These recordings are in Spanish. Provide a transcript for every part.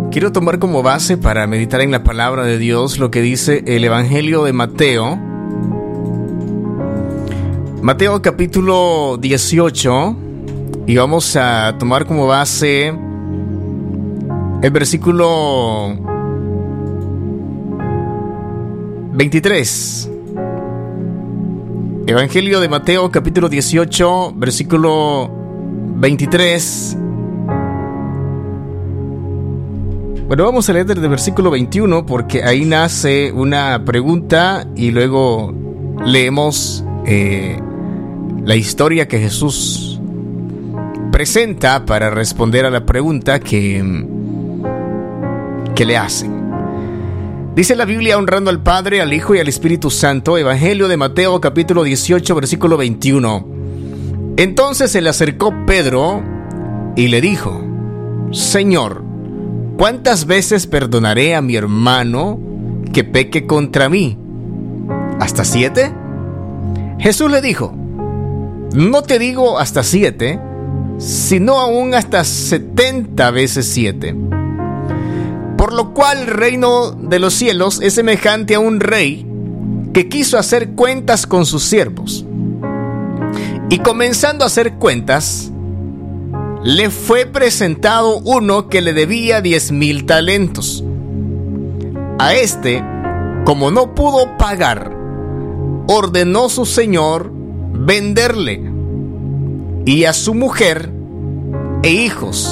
Quiero tomar como base para meditar en la palabra de Dios lo que dice el Evangelio de Mateo. Mateo capítulo 18, y vamos a tomar como base el versículo 23. Evangelio de Mateo capítulo 18, versículo 23. Bueno, vamos a leer desde el versículo 21 porque ahí nace una pregunta y luego leemos la historia que Jesús presenta para responder a la pregunta que le hacen. Dice la Biblia: honrando al Padre, al Hijo y al Espíritu Santo. Evangelio de Mateo capítulo 18, versículo 21. Entonces se le acercó Pedro y le dijo: Señor, ¿cuántas veces perdonaré a mi hermano que peque contra mí? ¿Hasta 7? Jesús le dijo: no te digo hasta 7, sino aún hasta 70 veces 7. Por lo cual el reino de los cielos es semejante a un rey que quiso hacer cuentas con sus siervos. Y comenzando a hacer cuentas, le fue presentado uno que le debía 10,000 talentos. A este, como no pudo pagar, ordenó su señor venderle, y a su mujer e hijos,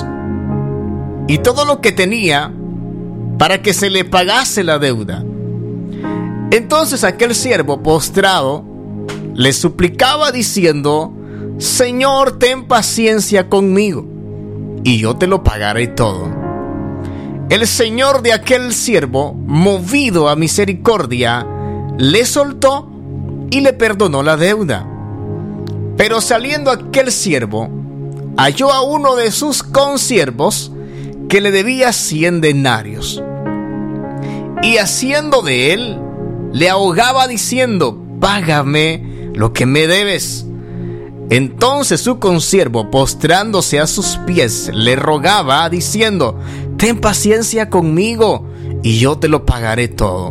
y todo lo que tenía, para que se le pagase la deuda. Entonces aquel siervo, postrado, le suplicaba diciendo: Señor, ten paciencia conmigo, y yo te lo pagaré todo. El señor de aquel siervo, movido a misericordia, le soltó y le perdonó la deuda. Pero saliendo aquel siervo, halló a uno de sus consiervos que le debía 100 denarios. Y haciendo de él, le ahogaba diciendo: págame lo que me debes. Entonces su consiervo, postrándose a sus pies, le rogaba diciendo: ten paciencia conmigo, y yo te lo pagaré todo.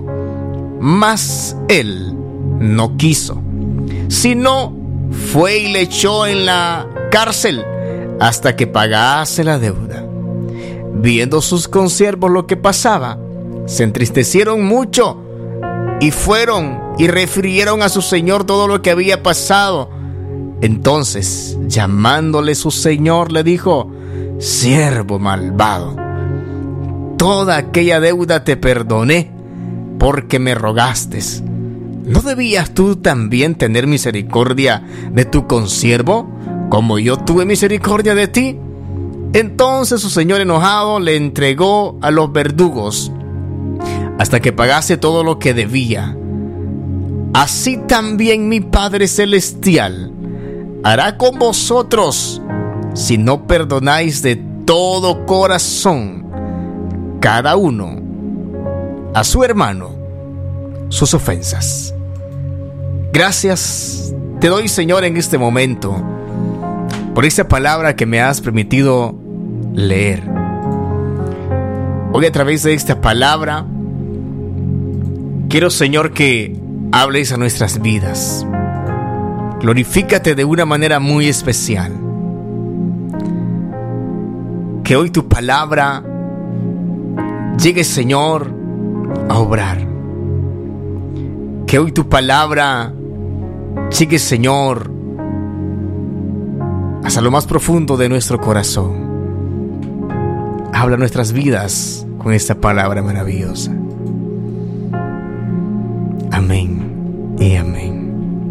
Mas él no quiso, sino fue y le echó en la cárcel hasta que pagase la deuda. Viendo sus consiervos lo que pasaba, se entristecieron mucho, y fueron y refirieron a su señor todo lo que había pasado. Entonces, llamándole su señor, le dijo: siervo malvado, toda aquella deuda te perdoné, porque me rogaste. ¿No debías tú también tener misericordia de tu consiervo, como yo tuve misericordia de ti? Entonces su señor, enojado, le entregó a los verdugos hasta que pagase todo lo que debía. Así también mi Padre Celestial hará con vosotros, si no perdonáis de todo corazón cada uno a su hermano sus ofensas. Gracias te doy, Señor, en este momento por esta palabra que me has permitido leer. Hoy, a través de esta palabra, quiero, Señor, que hables a nuestras vidas. Glorifícate de una manera muy especial. Que hoy tu palabra llegue, Señor, a obrar. Que hoy tu palabra llegue, Señor, hasta lo más profundo de nuestro corazón. Habla nuestras vidas con esta palabra maravillosa. Amén y amén.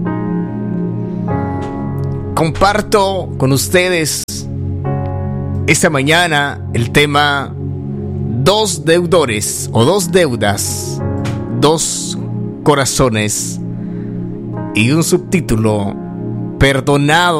Comparto con ustedes esta mañana el tema: dos deudores o dos deudas, dos corazones, y un subtítulo: perdonado